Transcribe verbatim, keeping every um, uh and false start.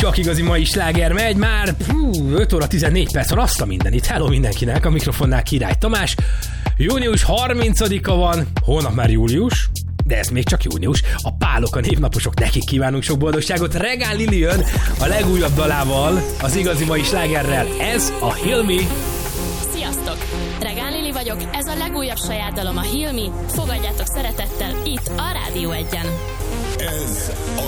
csak igazi mai sláger megy, már hú, öt óra tizennégy perc van, azt a mindenit. Hello mindenkinek, a mikrofonnál Király Tamás. június harmincadika van, holnap már július, de ez még csak június. A pálok, a névnaposok, nekik kívánunk sok boldogságot. Regál Lili jön a legújabb dalával, az igazi mai slágerrel. Ez a Heal Me. Sziasztok! Regál Lili vagyok, ez a legújabb saját dalom, a Heal Me. Fogadjátok szeretettel itt a Rádió egyen. Ez a